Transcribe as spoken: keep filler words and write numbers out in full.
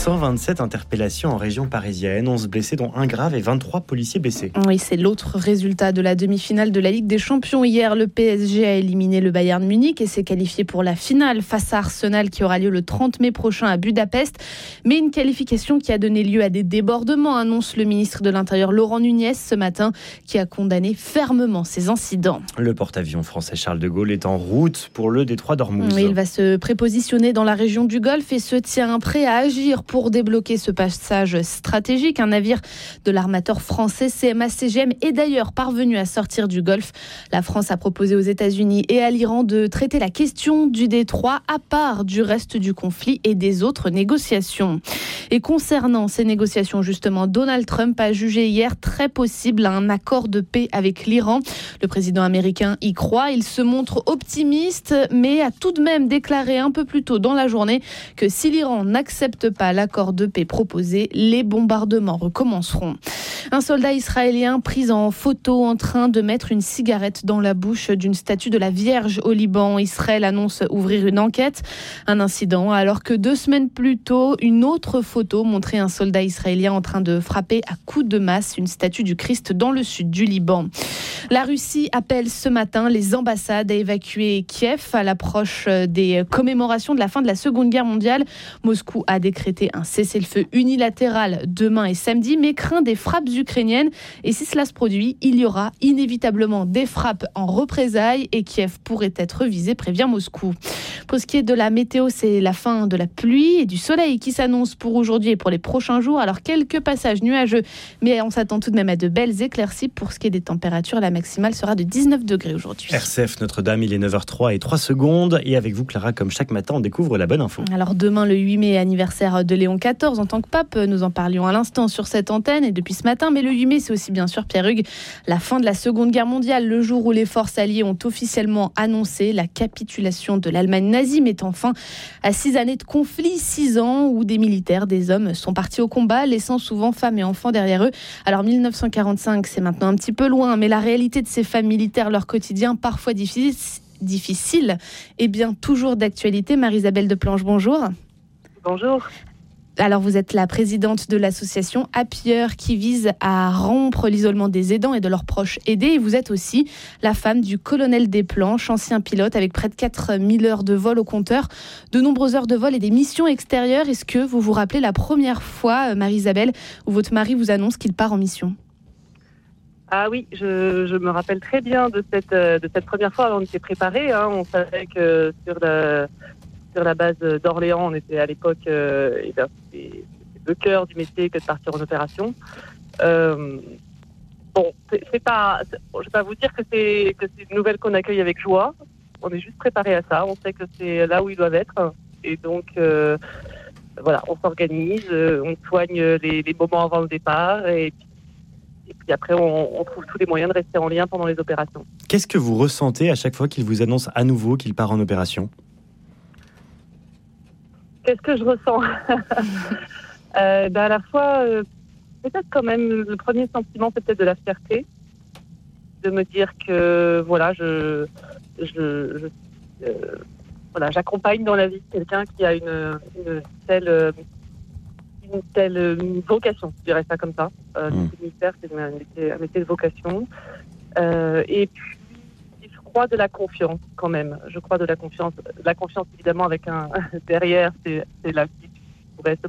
cent vingt-sept interpellations en région parisienne, onze blessés dont un grave et vingt-trois policiers blessés. Oui, c'est l'autre résultat de la demi-finale de la Ligue des Champions. Hier, le P S G a éliminé le Bayern Munich et s'est qualifié pour la finale face à Arsenal qui aura lieu le trente mai prochain à Budapest. Mais une qualification qui a donné lieu à des débordements, annonce le ministre de l'Intérieur Laurent Nunez ce matin, qui a condamné fermement ces incidents. Le porte-avions français Charles de Gaulle est en route pour le détroit d'Ormuz. Oui, il va se prépositionner dans la région du Golfe et se tient prêt à agir pour débloquer ce passage stratégique. Un navire de l'armateur français C M A C G M est d'ailleurs parvenu à sortir du Golfe. La France a proposé aux États-Unis et à l'Iran de traiter la question du détroit à part du reste du conflit et des autres négociations. Et concernant ces négociations, justement, Donald Trump a jugé hier très possible un accord de paix avec l'Iran. Le président américain y croit, il se montre optimiste, mais a tout de même déclaré un peu plus tôt dans la journée que si l'Iran n'accepte pas l'accord de paix proposé, les bombardements recommenceront. Un soldat israélien pris en photo en train de mettre une cigarette dans la bouche d'une statue de la Vierge au Liban. Israël annonce ouvrir une enquête. Un incident alors que deux semaines plus tôt, une autre photo montrait un soldat israélien en train de frapper à coups de masse une statue du Christ dans le sud du Liban. La Russie appelle ce matin les ambassades à évacuer Kiev à l'approche des commémorations de la fin de la Seconde Guerre mondiale. Moscou a décrété un cessez-le-feu unilatéral demain et samedi, mais craint des frappes ukrainiennes. Et si cela se produit, il y aura inévitablement des frappes en représailles et Kiev pourrait être visé, prévient Moscou. Pour ce qui est de la météo, c'est la fin de la pluie et du soleil qui s'annonce pour aujourd'hui et pour les prochains jours. Alors quelques passages nuageux, mais on s'attend tout de même à de belles éclaircies. Pour ce qui est des températures, la maximale sera de dix-neuf degrés aujourd'hui. R C F Notre-Dame, il est neuf heures trois et trois secondes. Et avec vous, Clara, comme chaque matin, on découvre la bonne info. Alors demain, le huit mai, anniversaire de Léon quatorze en tant que pape. Nous en parlions à l'instant sur cette antenne et depuis ce matin. Mais le huit mai, c'est aussi bien sûr, Pierre Hugues, la fin de la Seconde Guerre mondiale. Le jour où les forces alliées ont officiellement annoncé la capitulation de l'Allemagne nazie, mettant fin à six années de conflit, six ans où des militaires, des hommes sont partis au combat, laissant souvent femmes et enfants derrière eux. Alors mille neuf cent quarante-cinq, c'est maintenant un petit peu loin, mais la réalité de ces femmes militaires, leur quotidien parfois difficile, difficile et bien toujours d'actualité. Marie-Isabelle Deplanche, bonjour. Bonjour. Alors vous êtes la présidente de l'association Happier qui vise à rompre l'isolement des aidants et de leurs proches aidés. Et vous êtes aussi la femme du colonel Desplanches, ancien pilote avec près de quatre mille heures de vol au compteur, de nombreuses heures de vol et des missions extérieures. Est-ce que vous vous rappelez la première fois, Marie-Isabelle, où votre mari vous annonce qu'il part en mission ? Ah oui, je, je me rappelle très bien de cette, de cette première fois. Alors, on était préparés, hein, on savait que sur la... Sur la base d'Orléans, on était à l'époque, euh, et ben, c'est, c'est le cœur du métier que de partir en opération. Euh, bon, c'est, c'est pas, c'est, bon, je vais pas vous dire que c'est, que c'est une nouvelle qu'on accueille avec joie. On est juste préparé à ça. On sait que c'est là où ils doivent être. Et donc, euh, voilà, on s'organise, on soigne les, les moments avant le départ. Et puis, et puis après, on, on trouve tous les moyens de rester en lien pendant les opérations. Qu'est-ce que vous ressentez à chaque fois qu'il vous annonce à nouveau qu'il part en opération ? Qu'est-ce que je ressens euh, ben À la fois, euh, peut-être quand même, le premier sentiment, c'est peut-être de la fierté, de me dire que voilà, je, je, je euh, voilà, j'accompagne dans la vie quelqu'un qui a une, une telle, une telle vocation, je dirais ça comme ça. Euh, mmh. Le militaire, c'est un métier, un métier de vocation. Euh, et puis, je crois de la confiance quand même. Je crois de la confiance. La confiance évidemment avec un derrière, c'est, c'est la vie qui pourrait se